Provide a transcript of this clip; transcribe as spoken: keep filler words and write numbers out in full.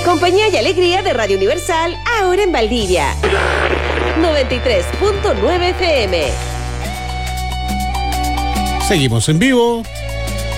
Compañía y alegría de Radio Universal, ahora en Valdivia. noventa y tres punto nueve F M. Seguimos en vivo.